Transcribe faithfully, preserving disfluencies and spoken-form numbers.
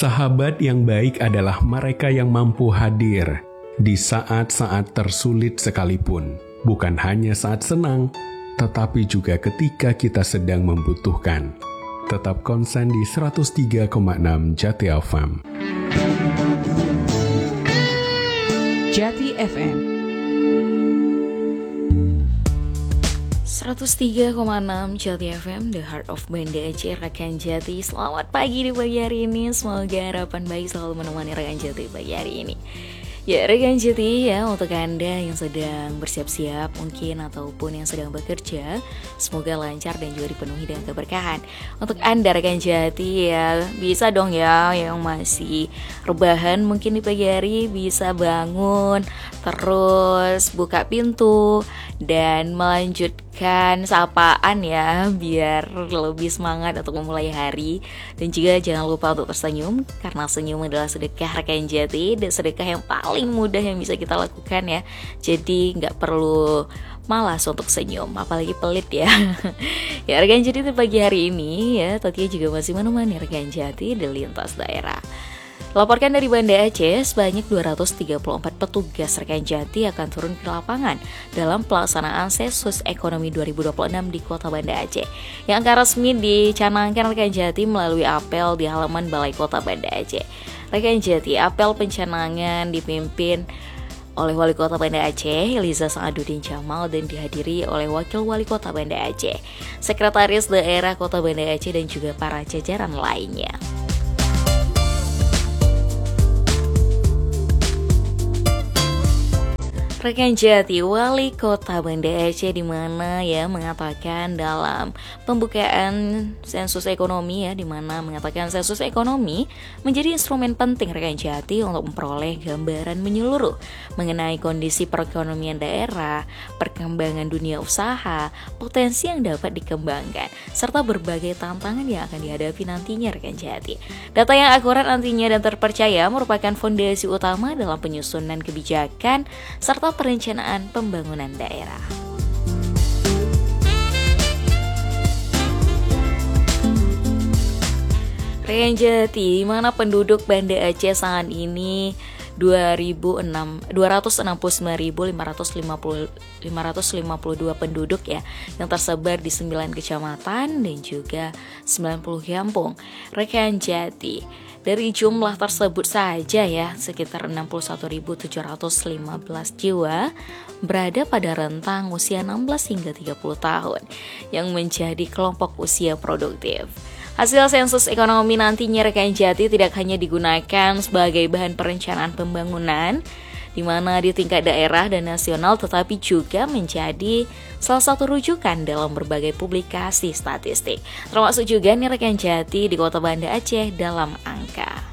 Sahabat yang baik adalah mereka yang mampu hadir di saat-saat tersulit sekalipun, bukan hanya saat senang, tetapi juga ketika kita sedang membutuhkan. Tetap konsen di seratus tiga koma enam Jati F M. Jati F M seratus tiga koma enam Jati F M, The Heart of Banda Aceh, rekan Jati. Selamat pagi di pagi hari ini. Semoga harapan baik selalu menemani rekan Jati pagi hari ini. Ya rekan Jati, ya untuk Anda yang sedang bersiap-siap mungkin ataupun yang sedang bekerja, semoga lancar dan juga dipenuhi dengan keberkahan. Untuk Anda rekan Jati ya, bisa dong ya yang masih rebahan mungkin di pagi hari bisa bangun, terus buka pintu dan melanjutkan sapaan ya, biar lebih semangat untuk memulai hari. Dan juga jangan lupa untuk tersenyum, karena senyum adalah sedekah rekan Jati, dan sedekah yang paling mudah yang bisa kita lakukan ya. Jadi gak perlu malas untuk senyum, apalagi pelit ya. Ya rekan Jati di pagi hari ini ya, Tatia juga masih menemani rekan Jati di lintas daerah. Laporkan dari Banda Aceh, sebanyak dua ratus tiga puluh empat petugas rekan Jati akan turun ke lapangan dalam pelaksanaan Sensus Ekonomi dua ribu dua puluh enam di Kota Banda Aceh, yang akan resmi dicanangkan rekan Jati melalui apel di halaman Balai Kota Banda Aceh. Rekan Jati, apel pencanangan dipimpin oleh Wali Kota Banda Aceh, Eliza Sa'aduddin Jamal, dan dihadiri oleh Wakil Wali Kota Banda Aceh, Sekretaris Daerah Kota Banda Aceh, dan juga para jajaran lainnya. Rekan Jati, Wali Kota Banda Aceh di mana ya mengatakan dalam pembukaan sensus ekonomi ya, di mana mengatakan sensus ekonomi menjadi instrumen penting rekan Jati untuk memperoleh gambaran menyeluruh mengenai kondisi perekonomian daerah, perkembangan dunia usaha, potensi yang dapat dikembangkan, serta berbagai tantangan yang akan dihadapi nantinya rekan Jati. Data yang akurat nantinya dan terpercaya merupakan fondasi utama dalam penyusunan kebijakan serta perencanaan pembangunan daerah. Rekan Jati, di mana penduduk Banda Aceh saat ini dua ratus enam puluh sembilan ribu lima ratus lima puluh dua penduduk ya, yang tersebar di sembilan kecamatan dan juga sembilan puluh kampung. Rekan Jati, dari jumlah tersebut saja ya, sekitar enam puluh satu ribu tujuh ratus lima belas jiwa berada pada rentang usia enam belas hingga tiga puluh tahun, yang menjadi kelompok usia produktif. Hasil sensus ekonomi nantinya rekan Jati tidak hanya digunakan sebagai bahan perencanaan pembangunan di mana di tingkat daerah dan nasional, tetapi juga menjadi salah satu rujukan dalam berbagai publikasi statistik, termasuk juga nih rekan Jati di Kota Banda Aceh dalam angka.